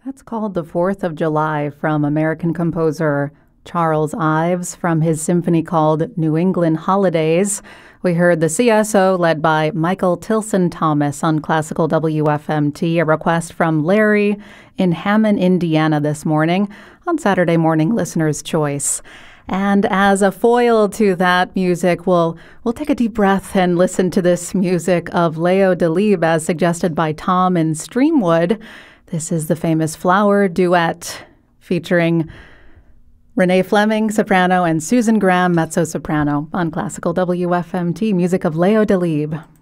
That's called The 4th of July from American composer Charles Ives from his symphony called New England Holidays. We heard the CSO led by Michael Tilson Thomas on Classical WFMT, a request from Larry in Hammond, Indiana this morning on Saturday Morning Listener's Choice. And as a foil to that music, we'll take a deep breath and listen to this music of Leo Delibes as suggested by Tom in Streamwood. This is the famous Flower Duet featuring Renee Fleming, soprano, and Susan Graham, mezzo-soprano on Classical WFMT, music of Leo Delibes.